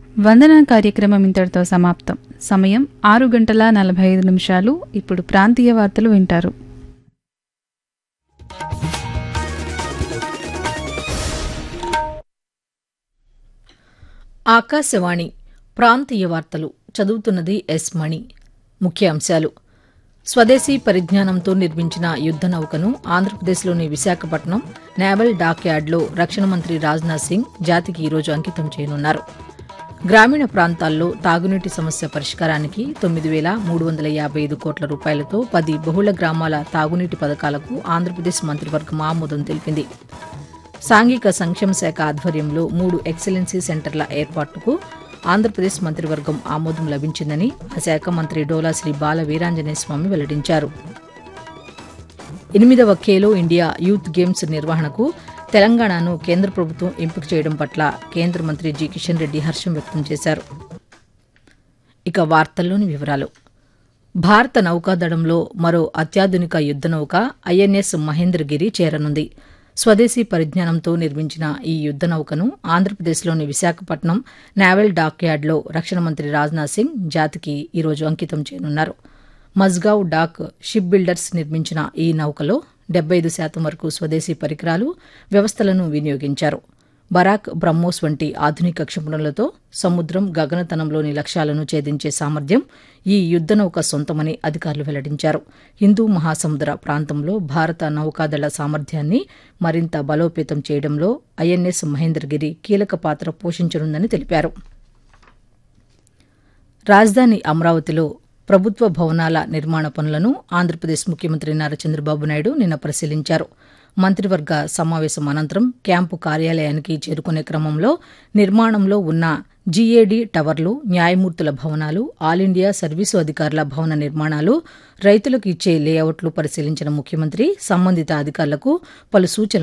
వందన కార్యక్రమం ఇంతటితో సమాప్తం. సమయం 6:45. ఇప్పుడు ప్రాంతీయ వార్తలు వింటారు. ఆకాశవాణి ప్రాంతీయ వార్తలు చదువుతున్నది ఎస్ మణి. ముఖ్యాంశాలు: స్వదేశీ పరిజ్ఞానంతో నిర్మించిన యుద్ద నౌకను ఆంధ్రప్రదేశ్లోని విశాఖపట్నం నేవల్ డాక్యార్డ్లో రక్షణ మంత్రి రాజ్నాథ్ సింగ్ జాతికి ఈరోజు అంకితం చేయనున్నారు. గ్రామీణ ప్రాంతాల్లో తాగునీటి సమస్య పరిష్కారానికి 9,355 కోట్ల రూపాయలతో 10 బహుళ గ్రామాల తాగునీటి పథకాలకు ఆంధ్రప్రదేశ్ మంత్రివర్గం ఆమోదం తెలిపింది. సాంఘిక సంక్షేమ శాఖ ఆధ్వర్యంలో 3 ఎక్సలెన్సీ సెంటర్ల ఏర్పాటుకు ఆంధ్రప్రదేశ్ మంత్రివర్గం ఆమోదం లభించిందని ఆ శాఖ మంత్రి డోలా శ్రీ బాల వీరాంజనేయ స్వామి వెల్లడించారు. 8వ ఖేలో ఇండియా యూత్ గేమ్స్ నిర్వహణకు తెలంగాణను కేంద్ర ప్రభుత్వం ఎంపిక చేయడం పట్ల కేంద్ర మంత్రి జి కిషన్ రెడ్డి హర్షం వ్యక్తం చేశారు. ఇక వార్తల్లోని వివరాలు. భారత నౌకాదళంలో మరో అత్యాధునిక యుద్ద నౌక ఐఎన్ఎస్ మహేంద్రగిరి చేరనుంది. స్వదేశీ పరిజ్ఞానంతో నిర్మించిన ఈ యుద్ద నౌకను ఆంధ్రప్రదేశ్లోని విశాఖపట్నం నేవల్ డాక్యార్డ్లో రక్షణ మంత్రి రాజ్నాథ్ సింగ్ జాతికి ఈరోజు అంకితం చేయనున్నారు. మజ్గావ్ డాక్ షిప్ బిల్డర్స్ నిర్మించిన ఈ నౌకలో 75% వరకు స్వదేశీ పరికరాలు, వ్యవస్థలను వినియోగించారు. బరాక్, బ్రహ్మోస్ వంటి ఆధునిక క్షిపణులతో సముద్రం, గగనతలంలోని లక్ష్యాలను ఛేదించే సామర్థ్యం ఈ యుద్ద నౌక సొంతమని అధికారులు వెల్లడించారు. హిందూ మహాసముద్ర ప్రాంతంలో భారత నౌకాదళ సామర్థ్యాన్ని మరింత బలోపేతం చేయడంలో ఐఎన్ఎస్ మహేంద్రగిరి కీలక పాత్ర పోషించనుందని తెలిపారు. రాజధాని అమరావతిలో ప్రభుత్వ భవనాల నిర్మాణ పనులను ఆంధ్రప్రదేశ్ ముఖ్యమంత్రి నారా చంద్రబాబు నాయుడు నిన్న పరిశీలించారు. మంత్రివర్గ సమావేశం అనంతరం క్యాంపు కార్యాలయానికి చేరుకునే క్రమంలో నిర్మాణంలో ఉన్న జీఏడీ టవర్లు, న్యాయమూర్తుల భవనాలు, ఆల్ ఇండియా సర్వీసు అధికారుల భవన నిర్మాణాలు, రైతులకు ఇచ్చే లేఅవుట్లు పరిశీలించిన ముఖ్యమంత్రి సంబంధిత అధికారులకు పలు సూచనలు